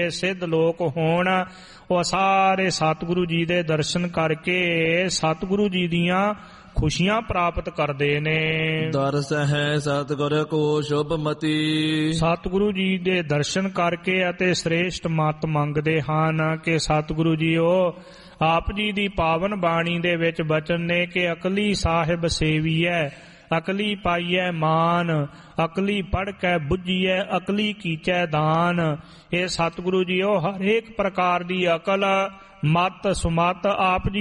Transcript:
ਸਿੱਧ ਲੋਕ ਹੋਣ, ਉਹ ਸਾਰੇ ਸਤਿਗੁਰੂ ਜੀ ਦੇ ਦਰਸ਼ਨ ਕਰਕੇ ਸਤਿਗੁਰੂ ਜੀ ਦੀਆਂ ਖੁਸ਼ੀਆਂ ਪ੍ਰਾਪਤ ਕਰਦੇ ਨੇ। ਦਰਸ ਹੈ ਸਤਿਗੁਰ ਕੋ ਸ਼ੁਭ ਮਤੀ। ਸਤਿਗੁਰੂ ਜੀ ਦੇ ਦਰਸ਼ਨ ਕਰਕੇ ਅਤੇ ਸ੍ਰੇਸ਼ਟ ਮਤ ਮੰਗਦੇ ਹਨ ਕਿ ਸਤਿਗੁਰੂ ਜੀ ਉਹ ਆਪ ਜੀ ਦੀ ਪਾਵਨ ਬਾਣੀ ਦੇ ਵਿੱਚ ਬਚਨ ਨੇ ਕਿ ਅਕਲੀ ਸਾਹਿਬ ਸੇਵੀਐ, ਅਕਲੀ ਪਾਈਐ ਮਾਨ, ਅਕਲੀ ਪੜ੍ਹ ਕੇ ਬੁੱਝੀਐ, ਅਕਲੀ ਕੀਚੈ ਦਾਨ। ਇਹ ਸਤਿਗੁਰੂ ਜੀ ਉਹ ਹਰੇਕ ਪ੍ਰਕਾਰ ਦੀ ਅਕਲ, ਮਤ ਸੁਮਤ ਆਪ ਜੀ